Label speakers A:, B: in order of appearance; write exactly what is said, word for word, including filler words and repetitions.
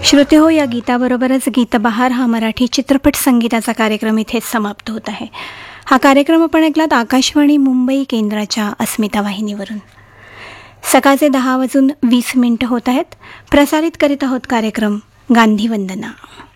A: श्रोते हो, या गीताबरोबरच गीतबहार हा मराठी चित्रपट संगीताचा कार्यक्रम इथेच समाप्त होत आहे. हा कार्यक्रम आपण ऐकलात आकाशवाणी मुंबई केंद्राच्या अस्मिता वाहिनीवरून. सकाळचे दहा वाजून वीस मिनिटं होत आहेत. प्रसारित करीत आहोत कार्यक्रम गांधी वंदना.